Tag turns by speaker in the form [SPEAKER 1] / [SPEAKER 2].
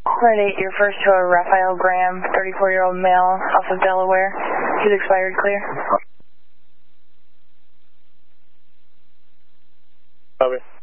[SPEAKER 1] Flight 8, your first to a Raphael Graham, 34-year-old male, off of Delaware. He's expired clear.
[SPEAKER 2] Copy.